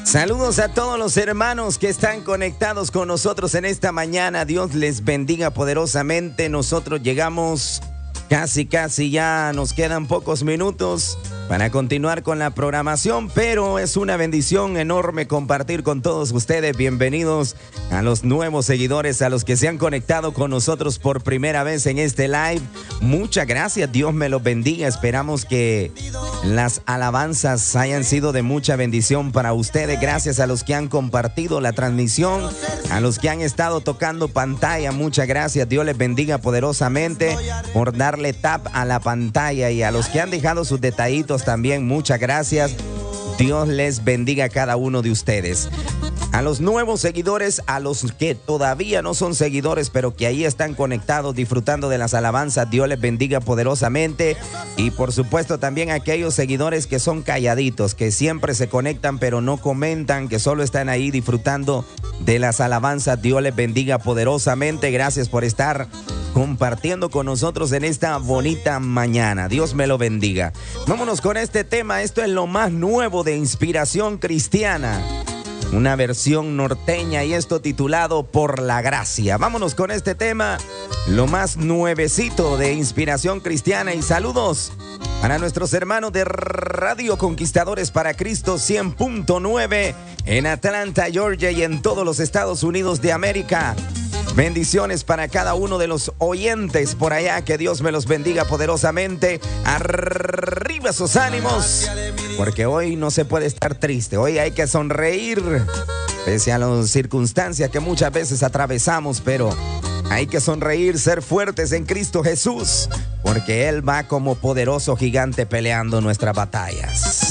Saludos a todos los hermanos que están conectados con nosotros en esta mañana. Dios les bendiga poderosamente. Nosotros llegamos casi ya, nos quedan pocos minutos para continuar con la programación, pero es una bendición enorme compartir con todos ustedes. Bienvenidos a los nuevos seguidores, a los que se han conectado con nosotros por primera vez en este live. Muchas gracias, Dios me los bendiga. Esperamos que las alabanzas hayan sido de mucha bendición para ustedes. Gracias a los que han compartido la transmisión, a los que han estado tocando pantalla. Muchas gracias, Dios les bendiga poderosamente por darle tap a la pantalla, y a los que han dejado sus detallitos también, muchas gracias. Dios les bendiga a cada uno de ustedes. A los nuevos seguidores, a los que todavía no son seguidores, pero que ahí están conectados disfrutando de las alabanzas, Dios les bendiga poderosamente. Y por supuesto también a aquellos seguidores que son calladitos, que siempre se conectan pero no comentan, que solo están ahí disfrutando de las alabanzas, Dios les bendiga poderosamente. Gracias por estar compartiendo con nosotros en esta bonita mañana. Dios me lo bendiga. Vámonos con este tema. Esto es lo más nuevo de Inspiración Cristiana, una versión norteña, y esto titulado Por la Gracia. Vámonos con este tema, lo más nuevecito de Inspiración Cristiana. Y saludos para nuestros hermanos de Radio Conquistadores para Cristo 100.9 en Atlanta, Georgia, y en todos los Estados Unidos de América. Bendiciones para cada uno de los oyentes por allá. Que Dios me los bendiga poderosamente. Arriba sus ánimos, porque hoy no se puede estar triste. Hoy hay que sonreír pese a las circunstancias que muchas veces atravesamos, pero hay que sonreír, ser fuertes en Cristo Jesús, porque Él va como poderoso gigante peleando nuestras batallas.